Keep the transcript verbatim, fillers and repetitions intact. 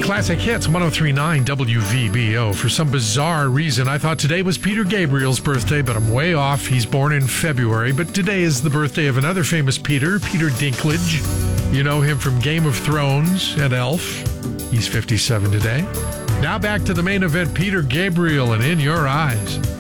Classic Hits, one oh three point nine W V B O. For some bizarre reason, I thought today was Peter Gabriel's birthday, but I'm way off. He's born in February, but today is the birthday of another famous Peter, Peter Dinklage. You know him from Game of Thrones and Elf. He's fifty-seven today. Now back to the main event, Peter Gabriel and In Your Eyes.